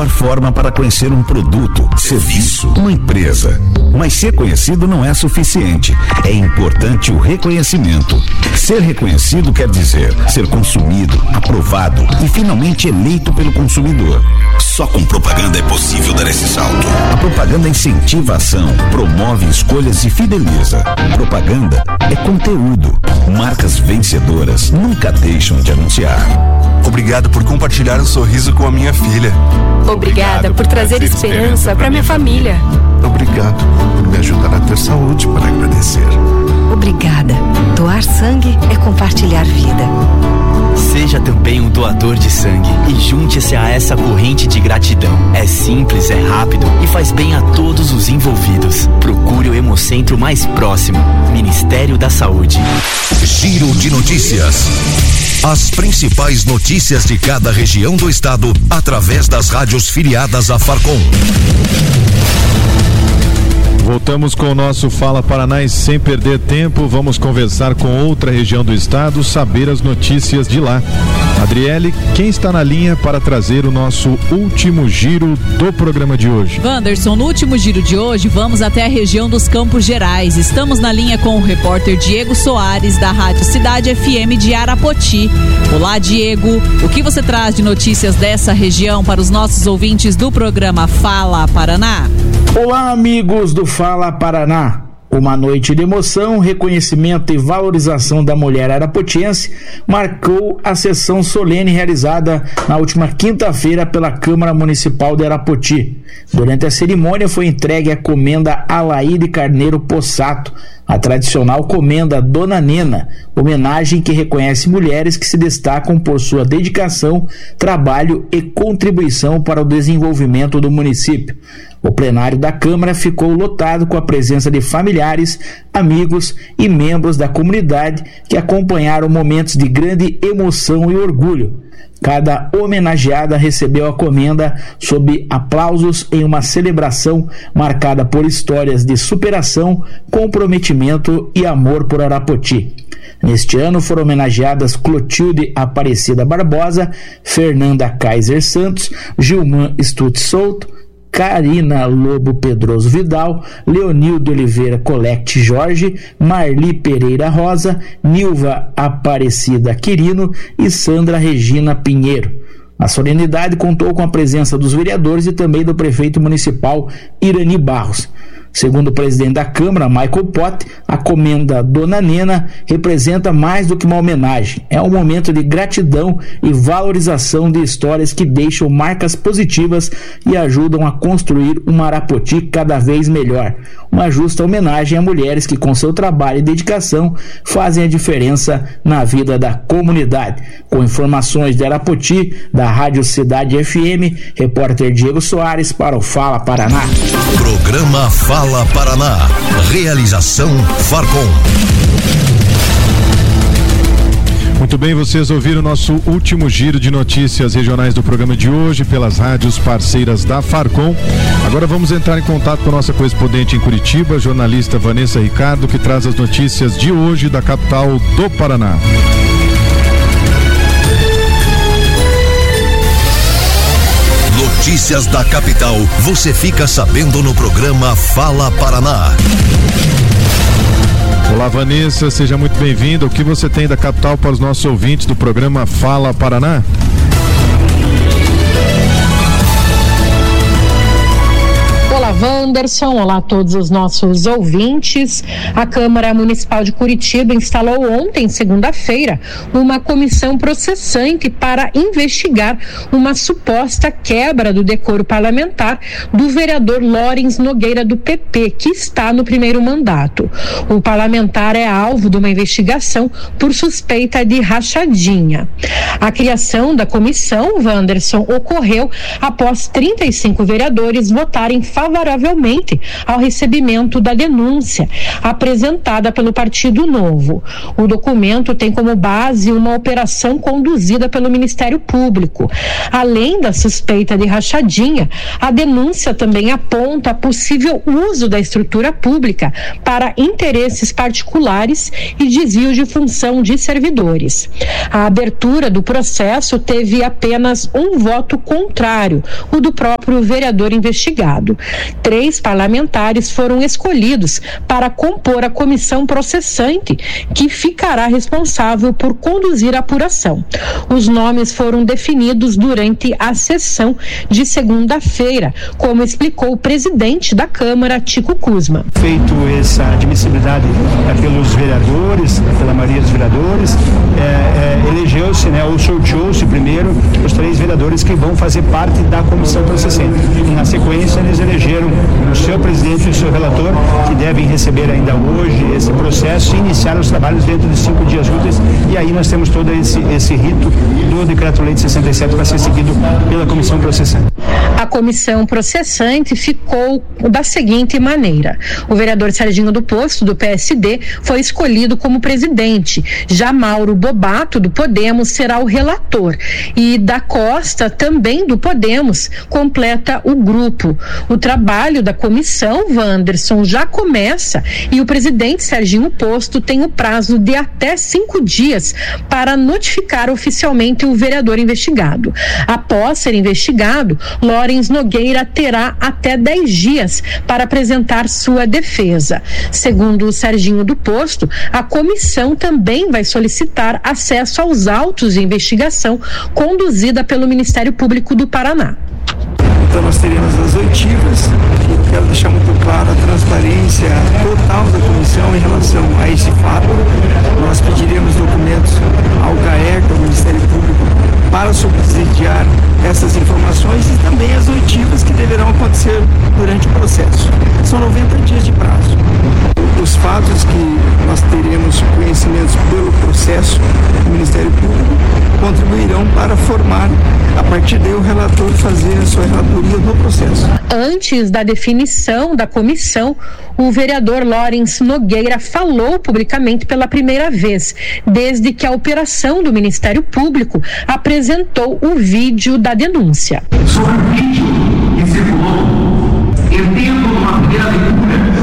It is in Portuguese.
melhor forma para conhecer um produto, serviço, uma empresa. Mas ser conhecido não é suficiente. É importante o reconhecimento. Ser reconhecido quer dizer ser consumido, aprovado e finalmente eleito pelo consumidor. Só com propaganda é possível dar esse salto. A propaganda incentiva a ação, promove escolhas e fideliza. Propaganda é conteúdo. Marcas vencedoras nunca deixam de anunciar. Obrigado por compartilhar um sorriso com a minha filha. Obrigada por trazer esperança para minha família. Obrigado por me ajudar a ter saúde para agradecer. Obrigada. Doar sangue é compartilhar vida. Seja também um doador de sangue e junte-se a essa corrente de gratidão. É simples, é rápido e faz bem a todos os envolvidos. Procure o Hemocentro mais próximo. Ministério da Saúde. Giro de notícias. As principais notícias de cada região do estado através das rádios filiadas à Farcom. Voltamos com o nosso Fala Paraná e sem perder tempo, vamos conversar com outra região do estado, saber as notícias de lá. Adriele, quem está na linha para trazer o nosso último giro do programa de hoje? Wanderson, no último giro de hoje, vamos até a região dos Campos Gerais. Estamos na linha com o repórter Diego Soares, da Rádio Cidade FM de Arapoti. Olá, Diego. O que você traz de notícias dessa região para os nossos ouvintes do programa Fala Paraná? Olá, amigos do Fala Paraná. Uma noite de emoção, reconhecimento e valorização da mulher arapotiense marcou a sessão solene realizada na última quinta-feira pela Câmara Municipal de Arapoti. Durante a cerimônia foi entregue a comenda Alaide Carneiro Possato, a tradicional comenda Dona Nena, homenagem que reconhece mulheres que se destacam por sua dedicação, trabalho e contribuição para o desenvolvimento do município. O plenário da Câmara ficou lotado com a presença de familiares, amigos e membros da comunidade que acompanharam momentos de grande emoção e orgulho. Cada homenageada recebeu a comenda sob aplausos em uma celebração marcada por histórias de superação, comprometimento e amor por Arapoti. Neste ano foram homenageadas Clotilde Aparecida Barbosa, Fernanda Kaiser Santos, Gilman Stutz Souto, Karina Lobo Pedroso Vidal, Leonildo Oliveira Colette Jorge, Marli Pereira Rosa, Nilva Aparecida Quirino e Sandra Regina Pinheiro. A solenidade contou com a presença dos vereadores e também do prefeito municipal Irani Barros. Segundo o presidente da Câmara, Michael Pott, a comenda Dona Nena representa mais do que uma homenagem. É um momento de gratidão e valorização de histórias que deixam marcas positivas e ajudam a construir uma Arapoti cada vez melhor. Uma justa homenagem a mulheres que, com seu trabalho e dedicação, fazem a diferença na vida da comunidade. Com informações de Arapoti, da Rádio Cidade FM, repórter Diego Soares para o Fala Paraná. Programa Fala Paraná. Realização Farcom. Muito bem, vocês ouviram o nosso último giro de notícias regionais do programa de hoje pelas rádios parceiras da Farcom. Agora vamos entrar em contato com a nossa correspondente em Curitiba, a jornalista Vanessa Ricardo, que traz as notícias de hoje da capital do Paraná. Notícias da capital, você fica sabendo no programa Fala Paraná. Olá, Vanessa, seja muito bem-vinda. O que você tem da capital para os nossos ouvintes do programa Fala Paraná? Olá, Wanderson, olá a todos os nossos ouvintes. A Câmara Municipal de Curitiba instalou ontem, segunda-feira, uma comissão processante para investigar uma suposta quebra do decoro parlamentar do vereador Lawrence Nogueira do PP, que está no primeiro mandato. O parlamentar é alvo de uma investigação por suspeita de rachadinha. A criação da comissão, Wanderson, ocorreu após 35 vereadores votarem favoravelmente favoravelmente ao recebimento da denúncia apresentada pelo Partido Novo. O documento tem como base uma operação conduzida pelo Ministério Público. Além da suspeita de rachadinha, a denúncia também aponta possível uso da estrutura pública para interesses particulares e desvio de função de servidores. A abertura do processo teve apenas um voto contrário, o do próprio vereador investigado. 3 parlamentares foram escolhidos para compor a comissão processante, que ficará responsável por conduzir a apuração. Os nomes foram definidos durante a sessão de segunda-feira, como explicou o presidente da Câmara, Tico Kuzma. Feito essa admissibilidade pelos vereadores, pela maioria dos vereadores, elegeu-se, ou sorteou-se primeiro os 3 vereadores que vão fazer parte da comissão processante. E na sequência eles elegeram o seu presidente e o seu relator, que devem receber ainda hoje esse processo e iniciar os trabalhos dentro de 5 dias úteis, e aí nós temos todo esse rito do Decreto-Lei de 67 para ser seguido pela comissão processante. A comissão processante ficou da seguinte maneira: o vereador Serginho do Posto, do PSD, foi escolhido como presidente. Já Mauro Bobato, do Podemos, será o relator. E da Costa, também do Podemos, completa o grupo. O trabalho da comissão, Wanderson, já começa e o presidente Serginho Posto tem o prazo de até 5 dias para notificar oficialmente o vereador investigado. Após ser investigado, Lawrence Nogueira terá até 10 dias para apresentar sua defesa. Segundo o Serginho do Posto, a comissão também vai solicitar acesso aos autos de investigação conduzida pelo Ministério Público do Paraná. Então nós teremos as oitivas, e quero deixar muito claro a transparência total da comissão em relação a esse fato. Nós pediremos documentos ao GAERC, ao Ministério Público, para subsidiar essas informações e também as oitivas que deverão acontecer durante o processo. São 90 dias de prazo. Os fatos que nós teremos conhecimentos pelo processo do Ministério Público contribuirão para formar, a partir daí, o relator fazer a sua relatoria no processo. Antes da definição da comissão, o vereador Lawrence Nogueira falou publicamente pela primeira vez, desde que a operação do Ministério Público apresentou o vídeo da denúncia. Sobre o vídeo que circulou, eu tendo uma primeira leitura